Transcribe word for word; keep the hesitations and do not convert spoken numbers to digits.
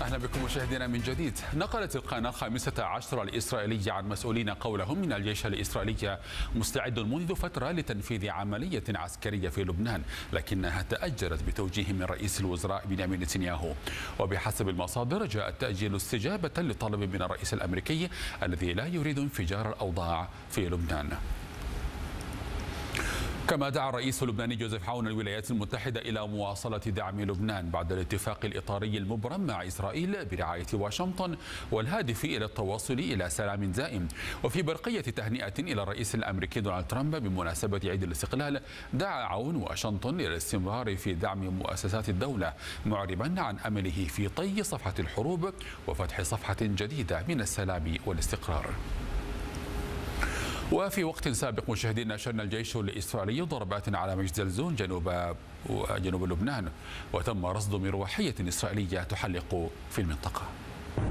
أهلا بكم مشاهدينا من جديد. نقلت القناة الخامسة عشر الإسرائيلية عن مسؤولين قولهم من الجيش الإسرائيلي مستعد منذ فترة لتنفيذ عملية عسكرية في لبنان، لكنها تأجلت بتوجيه من رئيس الوزراء بنيامين نتنياهو. وبحسب المصادر جاء التأجيل استجابة لطلب من الرئيس الأمريكي الذي لا يريد انفجار الأوضاع في لبنان. كما دعا الرئيس اللبناني جوزيف عون الولايات المتحدة إلى مواصلة دعم لبنان بعد الاتفاق الإطاري المبرم مع إسرائيل برعاية واشنطن والهادف إلى التوصل إلى سلام دائم. وفي برقية تهنئة إلى الرئيس الأمريكي دونالد ترامب بمناسبة عيد الاستقلال، دعا عون واشنطن إلى الاستمرار في دعم مؤسسات الدولة، معربا عن أمله في طي صفحة الحروب وفتح صفحة جديدة من السلام والاستقرار. وفي وقت سابق مشاهدينا شن الجيش الإسرائيلي ضربات على مجزلزون جنوب جنوب لبنان، وتم رصد مروحية إسرائيلية تحلق في المنطقة.